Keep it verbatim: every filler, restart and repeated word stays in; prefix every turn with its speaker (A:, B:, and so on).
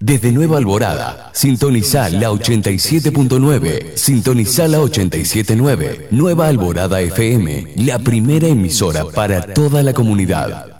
A: Desde Nueva Alborada, sintoniza la ochenta y siete punto nueve, sintoniza la ochenta y siete punto nueve, Nueva Alborada F M, la primera emisora para toda la comunidad.